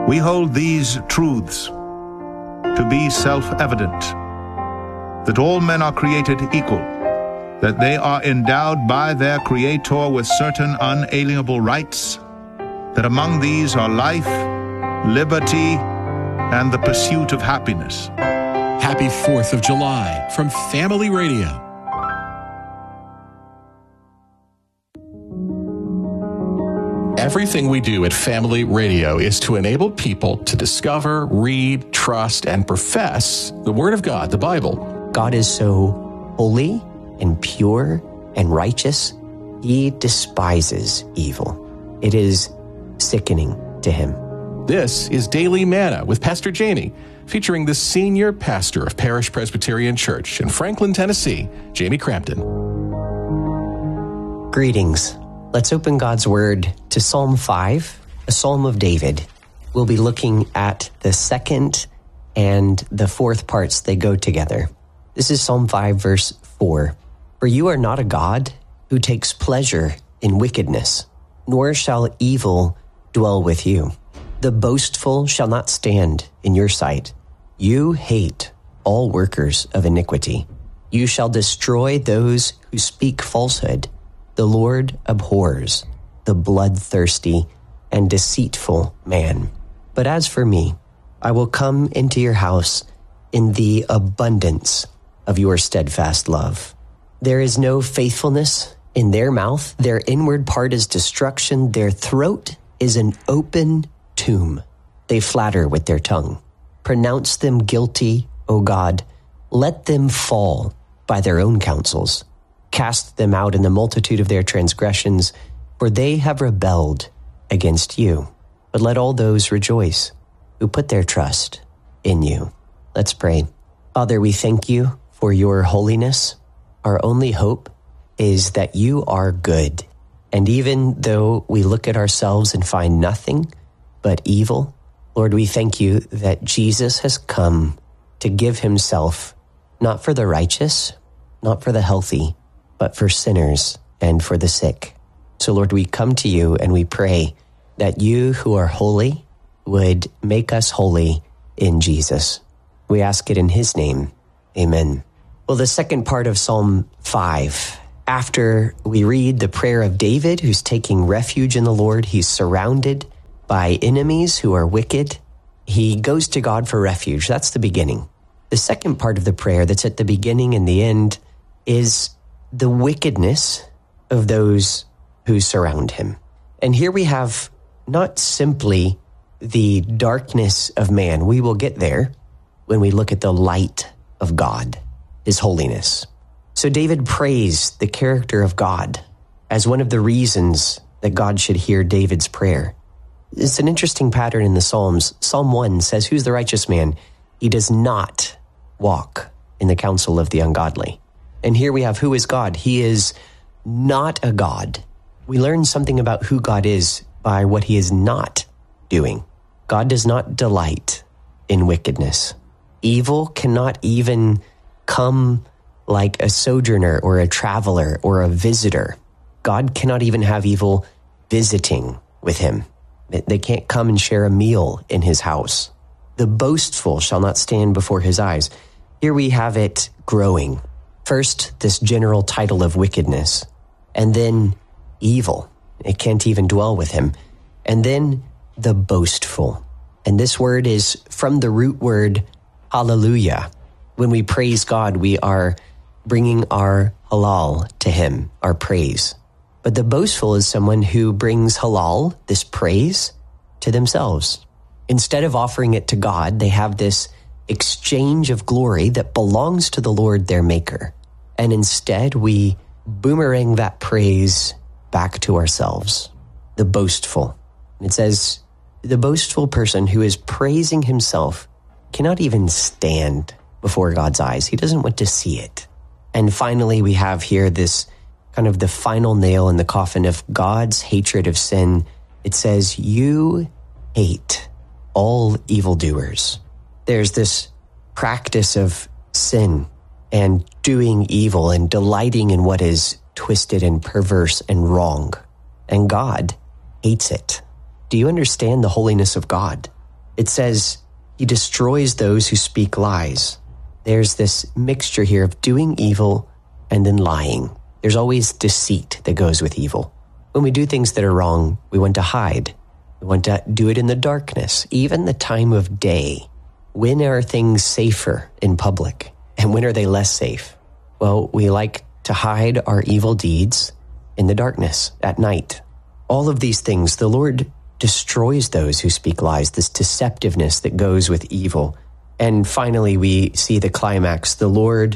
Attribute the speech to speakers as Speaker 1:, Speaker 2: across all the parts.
Speaker 1: We hold these truths to be self-evident, that all men are created equal, that they are endowed by their Creator with certain unalienable rights, that among these are life, liberty, and the pursuit of happiness.
Speaker 2: Happy 4th of July from Family Radio. Everything we do at Family Radio is to enable people to discover, read, trust, and profess the Word of God, the Bible.
Speaker 3: God is so holy and pure and righteous. He despises evil. It is sickening to him.
Speaker 2: This is Daily Manna with Pastor Jamie, featuring the senior pastor of Parish Presbyterian Church in Franklin, Tennessee, Jamie Crampton.
Speaker 3: Greetings. Let's open God's Word to Psalm 5, a Psalm of David. We'll be looking at the second and the fourth parts. They go together. This is Psalm 5, verse 4. For you are not a God who takes pleasure in wickedness, nor shall evil dwell with you. The boastful shall not stand in your sight. You hate all workers of iniquity. You shall destroy those who speak falsehood. The Lord abhors the bloodthirsty and deceitful man. But as for me, I will come into your house in the abundance of your steadfast love. There is no faithfulness in their mouth. Their inward part is destruction. Their throat is an open tomb. They flatter with their tongue. Pronounce them guilty, O God. Let them fall by their own counsels. Cast them out in the multitude of their transgressions, for they have rebelled against you. But let all those rejoice who put their trust in you. Let's pray. Father, we thank you for your holiness. Our only hope is that you are good. And even though we look at ourselves and find nothing but evil, Lord, we thank you that Jesus has come to give himself, not for the righteous, not for the healthy, but for sinners and for the sick. So, Lord, we come to you and we pray that you who are holy would make us holy in Jesus. We ask it in his name. Amen. Well, the second part of Psalm 5, after we read the prayer of David, who's taking refuge in the Lord, he's surrounded by enemies who are wicked. He goes to God for refuge. That's the beginning. The second part of the prayer that's at the beginning and the end is the wickedness of those who surround him. And here we have not simply the darkness of man. We will get there when we look at the light of God, his holiness. So David praised the character of God as one of the reasons that God should hear David's prayer. It's an interesting pattern in the Psalms. Psalm 1 says, who's the righteous man? He does not walk in the counsel of the ungodly. And here we have, who is God? He is not a God. We learn something about who God is by what he is not doing. God does not delight in wickedness. Evil cannot even come like a sojourner or a traveler or a visitor. God cannot even have evil visiting with him. They can't come and share a meal in his house. The boastful shall not stand before his eyes. Here we have it growing. First, this general title of wickedness, and then evil. It can't even dwell with him. And then the boastful. And this word is from the root word hallelujah. When we praise God, we are bringing our halal to him, our praise. But the boastful is someone who brings halal, this praise, to themselves. Instead of offering it to God, they have this exchange of glory that belongs to the Lord their maker. And instead, we boomerang that praise back to ourselves. The boastful. It says, the boastful person who is praising himself cannot even stand before God's eyes. He doesn't want to see it. And finally, we have here this kind of the final nail in the coffin of God's hatred of sin. It says, you hate all evildoers. There's this practice of sin and doing evil and delighting in what is twisted and perverse and wrong. And God hates it. Do you understand the holiness of God? It says he destroys those who speak lies. There's this mixture here of doing evil and then lying. There's always deceit that goes with evil. When we do things that are wrong, we want to hide. We want to do it in the darkness, even the time of day. When are things safer in public? And when are they less safe? Well, we like to hide our evil deeds in the darkness at night. All of these things, the Lord destroys those who speak lies, this deceptiveness that goes with evil. And finally, we see the climax. The Lord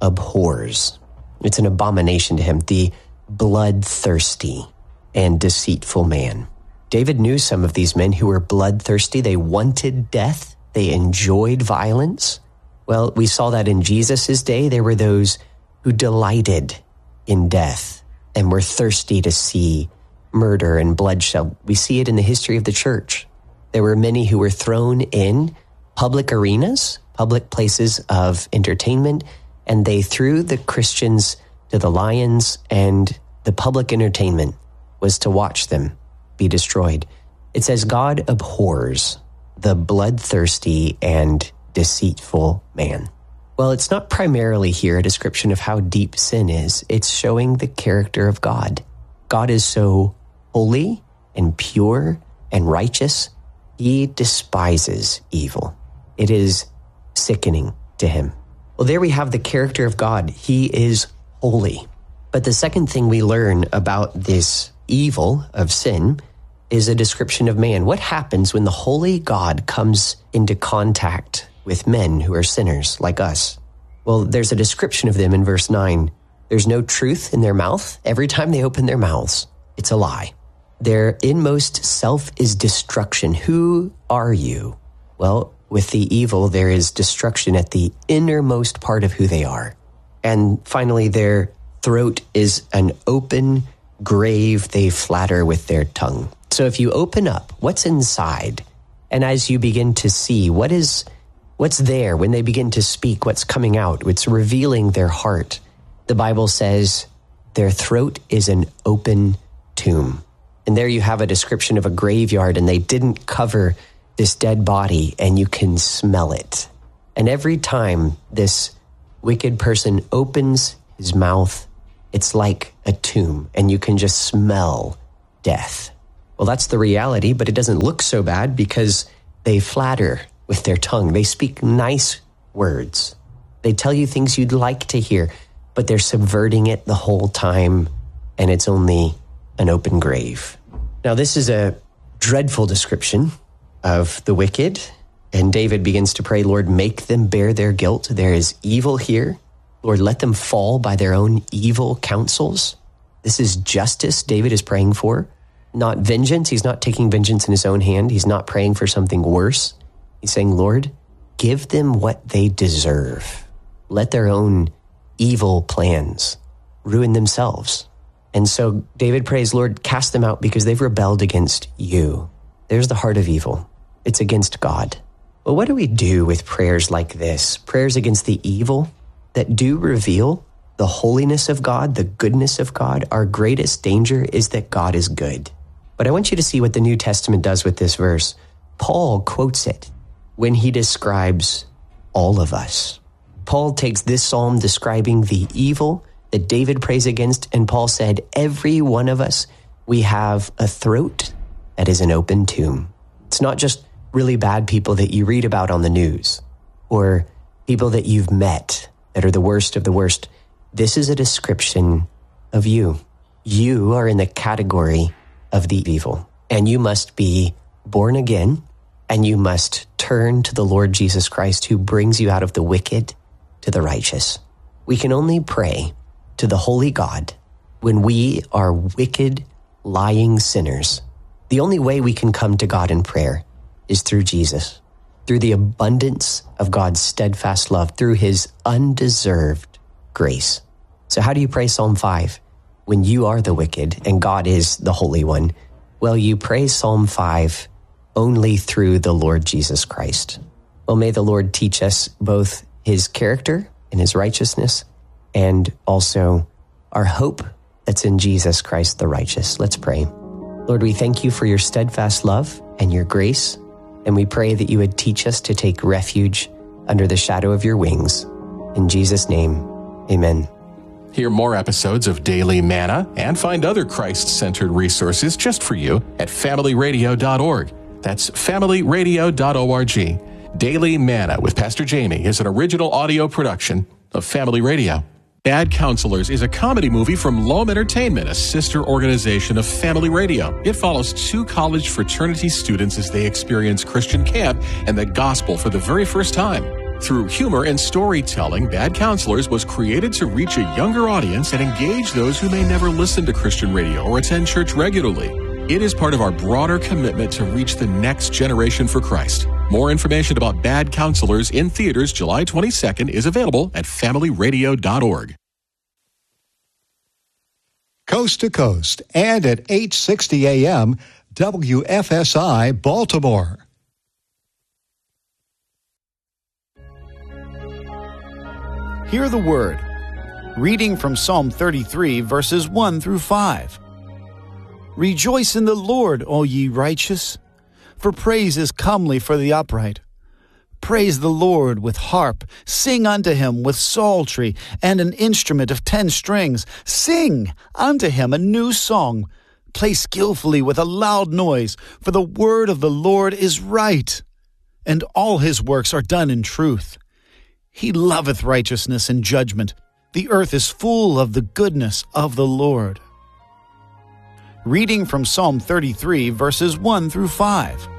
Speaker 3: abhors. It's an abomination to him, the bloodthirsty and deceitful man. David knew some of these men who were bloodthirsty. They wanted death. They enjoyed violence. Well, we saw that in Jesus' day. There were those who delighted in death and were thirsty to see murder and bloodshed. We see it in the history of the church. There were many who were thrown in public arenas, public places of entertainment, and they threw the Christians to the lions, and the public entertainment was to watch them be destroyed. It says God abhors the bloodthirsty and deceitful man. Well, it's not primarily here a description of how deep sin is. It's showing the character of God. God is so holy and pure and righteous. He despises evil. It is sickening to him. Well, there we have the character of God. He is holy. But the second thing we learn about this evil of sin is a description of man. What happens when the holy God comes into contact with men who are sinners like us? Well, there's a description of them in verse 9. There's no truth in their mouth. Every time they open their mouths, it's a lie. Their inmost self is destruction. Who are you? Well, with the evil, there is destruction at the innermost part of who they are. And finally, their throat is an open grave they flatter with their tongue. So if you open up, what's inside? And as you begin to see what's there when they begin to speak, what's coming out, it's revealing their heart. The Bible says their throat is an open tomb. And there you have a description of a graveyard, and they didn't cover this dead body, and you can smell it. And every time this wicked person opens his mouth, it's like a tomb, and you can just smell death. Well, that's the reality, but it doesn't look so bad because they flatter with their tongue. They speak nice words. They tell you things you'd like to hear, but they're subverting it the whole time, and it's only an open grave. Now, this is a dreadful description of the wicked, and David begins to pray, Lord, make them bear their guilt. There is evil here. Lord, let them fall by their own evil counsels. This is justice David is praying for, not vengeance. He's not taking vengeance in his own hand. He's not praying for something worse. He's saying, Lord, give them what they deserve. Let their own evil plans ruin themselves. And so David prays, Lord, cast them out because they've rebelled against you. There's the heart of evil. It's against God. Well, what do we do with prayers like this? Prayers against the evil that do reveal the holiness of God, the goodness of God. Our greatest danger is that God is good. But I want you to see what the New Testament does with this verse. Paul quotes it when he describes all of us. Paul takes this psalm describing the evil that David prays against, and Paul said, every one of us, we have a throat that is an open tomb. It's not just really bad people that you read about on the news or people that you've met that are the worst of the worst. This is a description of you. You are in the category of the evil, and you must be born again, and you must turn to the Lord Jesus Christ, who brings you out of the wicked to the righteous. We can only pray to the holy God when we are wicked, lying sinners. The only way we can come to God in prayer is through Jesus, through the abundance of God's steadfast love, through his undeserved grace. So how do you pray Psalm 5 when you are the wicked and God is the Holy One? Well, you pray Psalm 5 only through the Lord Jesus Christ. Well, may the Lord teach us both his character and his righteousness, and also our hope that's in Jesus Christ the righteous. Let's pray. Lord, we thank you for your steadfast love and your grace, And we pray that you would teach us to take refuge under the shadow of your wings. In Jesus' name, amen.
Speaker 2: Hear more episodes of Daily Manna and find other Christ-centered resources just for you at familyradio.org. That's familyradio.org. Daily Manna with Pastor Jamie is an original audio production of Family Radio. Bad Counselors is a comedy movie from Loam Entertainment, a sister organization of Family Radio. It follows two college fraternity students as they experience Christian camp and the gospel for the very first time. Through humor and storytelling, Bad Counselors was created to reach a younger audience and engage those who may never listen to Christian radio or attend church regularly. It is part of our broader commitment to reach the next generation for Christ. More information about Bad Counselors in theaters July 22nd is available at familyradio.org.
Speaker 4: Coast to Coast and at 8:60 a.m. WFSI Baltimore.
Speaker 5: Hear the word. Reading from Psalm 33, verses 1 through 5. Rejoice in the Lord, all ye righteous, for praise is comely for the upright. Praise the Lord with harp, sing unto him with psaltery, and an instrument of 10 strings. Sing unto him a new song. Play skillfully with a loud noise, for the word of the Lord is right, and all his works are done in truth. He loveth righteousness and judgment. The earth is full of the goodness of the Lord. Reading from Psalm 33, verses 1 through 5.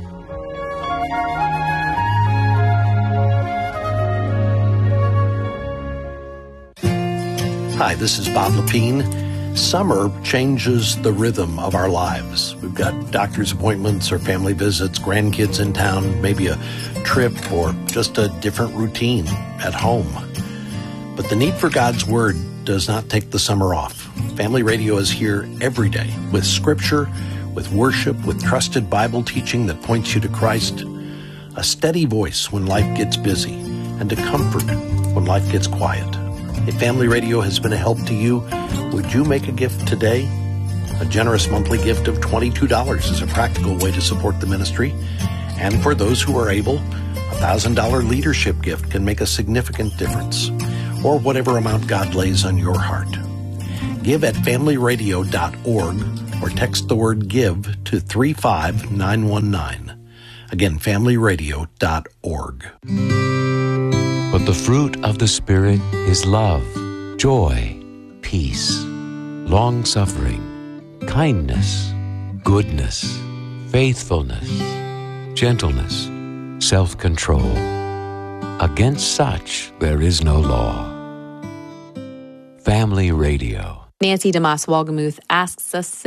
Speaker 6: Hi, this is Bob Lepine. Summer changes the rhythm of our lives. We've got doctor's appointments or family visits, grandkids in town, maybe a trip or just a different routine at home. But the need for God's Word does not take the summer off. Family Radio is here every day with scripture, with worship, with trusted Bible teaching that points you to Christ, a steady voice when life gets busy, and a comfort when life gets quiet. If Family Radio has been a help to you, would you make a gift today? A generous monthly gift of $22 is a practical way to support the ministry. And for those who are able, a $1,000 leadership gift can make a significant difference, or whatever amount God lays on your heart. Give at familyradio.org or text the word GIVE to 35919. Again, familyradio.org.
Speaker 7: But the fruit of the Spirit is love, joy, peace, long-suffering, kindness, goodness, faithfulness, gentleness, self-control. Against such there is no law. Family Radio.
Speaker 8: Nancy DeMoss Wolgemuth asks us